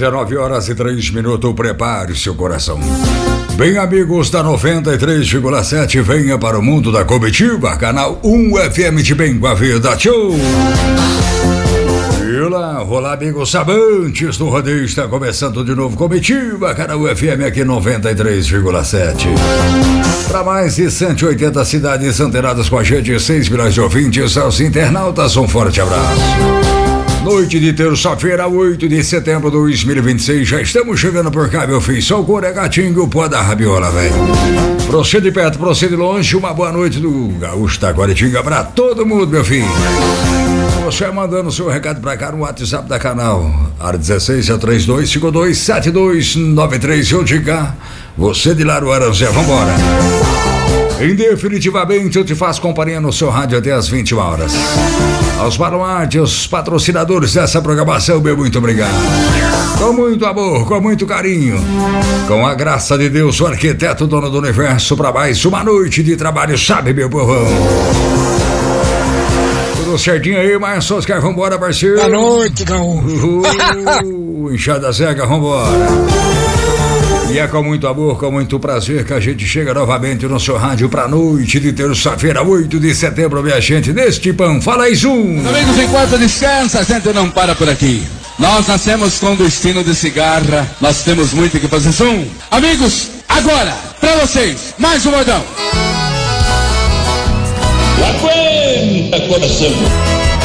19h03, prepare seu coração. Bem, amigos da 93,7, venha para o mundo da comitiva, canal 1 FM de Bem com a Vida. Tchau! Olá, amigos sabantes do rodeio, está começando de novo Comitiva, canal FM aqui 93,7. Para mais de 180 cidades antenadas com a gente, 6 milhões de ouvintes, aos internautas, um forte abraço. Noite de terça-feira, 8 de setembro de 2026, já estamos chegando por cá, meu filho. Só o coregatinho, o pó da rabiola, velho. Procede perto, procede longe, uma boa noite do Gaúcho Taquaritinga pra todo mundo, meu filho. Você mandando o seu recado pra cá no WhatsApp da canal, área 16 a 32527293, eu de cá, você de Laruara, Zé, vambora. Em definitivamente eu te faço companhia no seu rádio até as 21 horas. Aos baluartes, os patrocinadores dessa programação, meu muito obrigado. Com muito amor, com muito carinho, com a graça de Deus, o arquiteto, dono do universo, pra mais uma noite de trabalho, sabe, meu povão? Tudo certinho aí, Márcio Oscar, vambora, parceiro. Boa noite, Gaúcho. Enxada cega, vambora. E é com muito amor, com muito prazer que a gente chega novamente no seu rádio pra noite de terça-feira, 8 de setembro, minha gente, deste pão. Fala aí, Zoom! Amigos, enquanto descansa, a gente não para por aqui. Nós nascemos com destino de cigarra, nós temos muito que fazer Zoom. Amigos, agora, pra vocês, mais um modão. Aguenta, coração!